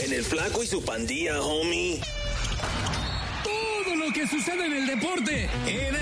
En el Flaco y su pandilla, homie. Todo lo que sucede en el deporte en